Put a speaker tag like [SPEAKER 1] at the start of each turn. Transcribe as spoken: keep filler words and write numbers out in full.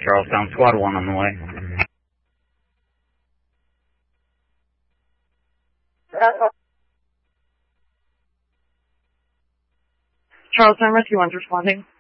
[SPEAKER 1] Charlestown, Squad one on the way.
[SPEAKER 2] Charlestown Rescue one's responding.